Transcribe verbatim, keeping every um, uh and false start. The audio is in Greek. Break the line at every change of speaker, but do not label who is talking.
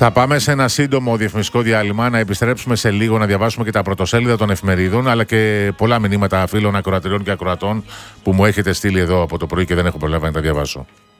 Θα πάμε σε ένα σύντομο διαφημιστικό διάλειμμα, να επιστρέψουμε σε λίγο να διαβάσουμε και τα πρωτοσέλιδα των εφημερίδων, αλλά και πολλά μηνύματα φίλων ακροατηριών και ακροατών που μου έχετε στείλει εδώ από το πρωί και δεν έχω προλάβει να τα διαβάσω.